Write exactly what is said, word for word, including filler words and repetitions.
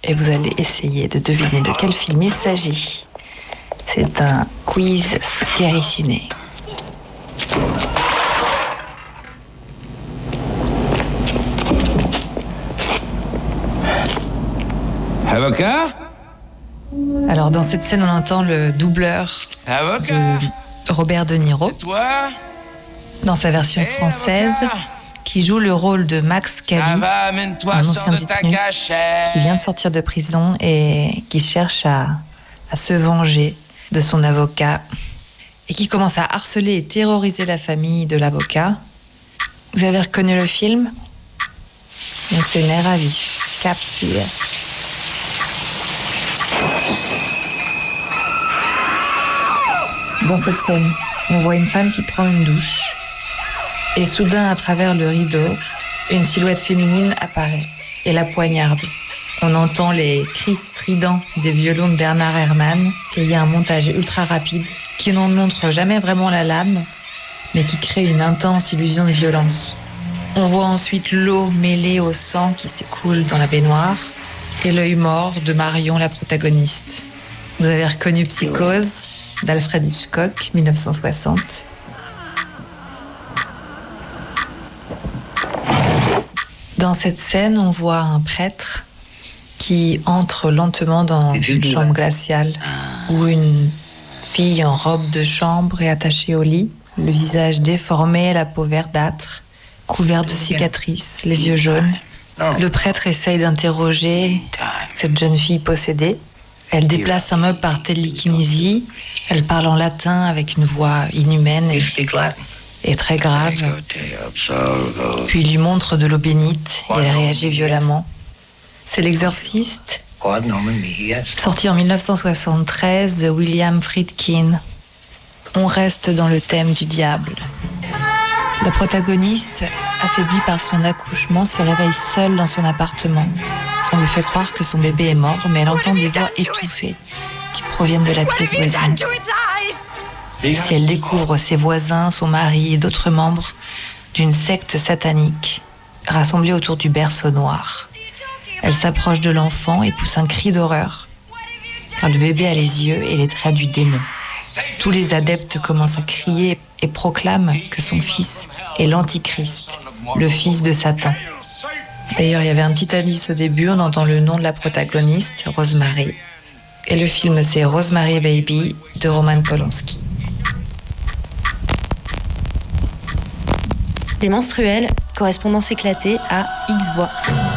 et vous allez essayer de deviner de quel film il s'agit. C'est un quiz Scary Ciné. Avocat ? Alors dans cette scène, on entend le doubleur Avocat ? de Robert De Niro, Toi ? dans sa version Hey, française, avocat. qui joue le rôle de Max Ça Cady, va, amène-toi, un sors ancien de ta détenu cachette. qui vient de sortir de prison et qui cherche à, à se venger de son avocat et qui commence à harceler et terroriser la famille de l'avocat. Vous avez reconnu le film ? Donc c'est Nerf à vif, Capture. Dans cette scène, on voit une femme qui prend une douche et soudain, à travers le rideau, une silhouette féminine apparaît et la poignarde. On entend les cris stridents des violons de Bernard Herrmann et il y a un montage ultra rapide qui n'en montre jamais vraiment la lame, mais qui crée une intense illusion de violence. On voit ensuite l'eau mêlée au sang qui s'écoule dans la baignoire et l'œil mort de Marion, la protagoniste. Vous avez reconnu Psychose d'Alfred Hitchcock, dix-neuf cent soixante. Dans cette scène, on voit un prêtre qui entre lentement dans une chambre glaciale où une fille en robe de chambre est attachée au lit, le visage déformé, la peau verdâtre, couvert de cicatrices, les yeux jaunes. Le prêtre essaye d'interroger cette jeune fille possédée. Elle déplace un meuble par télékinésie. Elle parle en latin avec une voix inhumaine et, et très grave. Puis il lui montre de l'eau bénite et elle réagit violemment. C'est L'Exorciste, sorti en dix-neuf cent soixante-treize de William Friedkin. On reste dans le thème du diable. La protagoniste, affaiblie par son accouchement, se réveille seule dans son appartement. On lui fait croire que son bébé est mort, mais elle entend des voix étouffées qui proviennent de la pièce voisine. Si elle découvre ses voisins, son mari et d'autres membres d'une secte satanique rassemblés autour du berceau noir, elle s'approche de l'enfant et pousse un cri d'horreur, car le bébé a les yeux et les traits du démon. Tous les adeptes commencent à crier et proclament que son fils est l'Antichrist, le fils de Satan. D'ailleurs, il y avait un petit indice au début, on entend le nom de la protagoniste, Rosemary. Et le film, c'est Rosemary Baby de Roman Polanski. Les menstruels, correspondance éclatée à X voix.